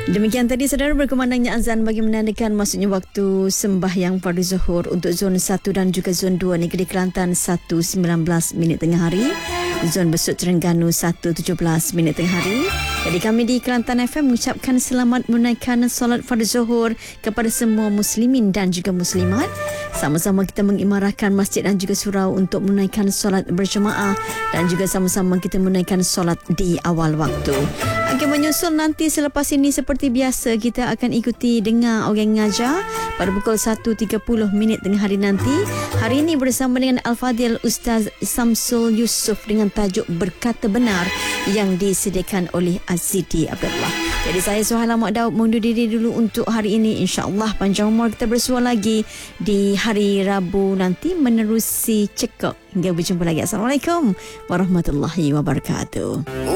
Demikian tadi saudara berkumandangnya azan bagi menandakan masuknya waktu sembahyang fardu zuhur untuk zon 1 dan juga zon 2 Negeri Kelantan 1.19 minit tengah hari, zon Besut Terengganu 1.17 minit tengah hari. Jadi kami di Kelantan FM mengucapkan selamat menunaikan solat fardu zuhur kepada semua muslimin dan juga muslimat. Sama-sama kita mengimarahkan masjid dan juga surau untuk menunaikan solat berjemaah dan juga sama-sama kita menunaikan solat di awal waktu. Okey, menyusul nanti selepas ini seperti biasa kita akan ikuti dengar orang ngajar pada pukul 1.30 minit tengah hari nanti. Hari ini bersama dengan Al-Fadhil Ustaz Samsul Yusof dengan tajuk Berkata Benar yang disediakan oleh Azidi Abdullah. Jadi saya Suhaila Mak Daud mundur diri dulu untuk hari ini. InsyaAllah panjang umur kita bersua lagi di hari Rabu nanti menerusi cekak. Hingga berjumpa lagi. Assalamualaikum warahmatullahi wabarakatuh.